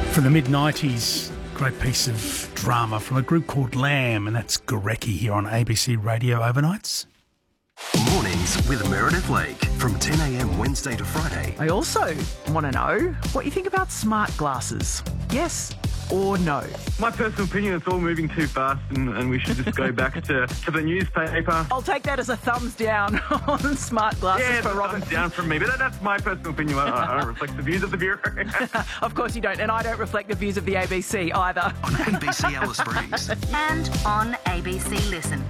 From the mid-90s, great piece of drama from a group called Lamb, and that's Gorecki here on ABC Radio Overnights. Mornings with Meredith Lake from 10 a.m. Wednesday to Friday. I also want to know what you think about smart glasses. Yes or no? My personal opinion, it's all moving too fast and we should just go back to the newspaper. I'll take that as a thumbs down on smart glasses Yeah, for Robert. thumbs down from me, but that's my personal opinion. I don't reflect the views of the Bureau. Of course you don't, and I don't reflect the views of the ABC either. On ABC Alice Springs. And on ABC Listen.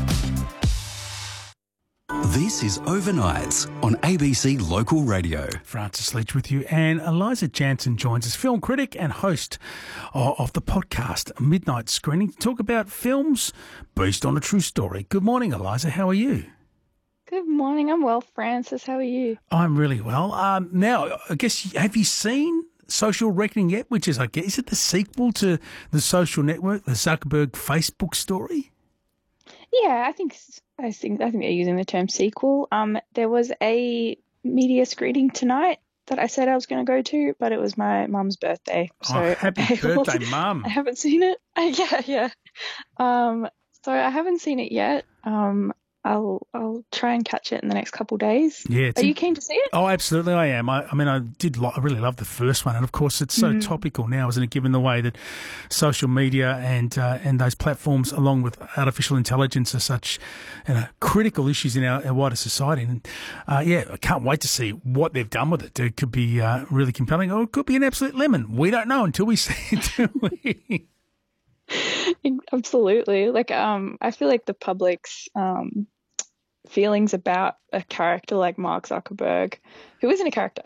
This is Overnights on ABC Local Radio. Francis Leach with you, and Eliza Jansen joins us, film critic and host of the podcast Midnight Screening, to talk about films based on a true story. Good morning, Eliza. How are you? Good morning. I'm well, Francis. How are you? I'm really well. Now, I guess, have you seen Social Reckoning yet? Which is, I guess, is it the sequel to The Social Network, the Zuckerberg Facebook story? Yeah, I think they're using the term sequel. There was a media screening tonight that I said I was going to go to, but it was my mum's birthday. So happy birthday, Mum! I haven't seen it. Yeah. So I haven't seen it yet. I'll try and catch it in the next couple of days. Yeah, are you keen to see it? Oh, absolutely, I am. I really love the first one, and of course, it's so topical now, isn't it? Given the way that social media and those platforms, along with artificial intelligence, are such critical issues in our wider society. And I can't wait to see what they've done with it. It could be really compelling, or it could be an absolute lemon. We don't know until we see it, do we? Absolutely. I feel like the public's feelings about a character like Mark Zuckerberg, who isn't a character,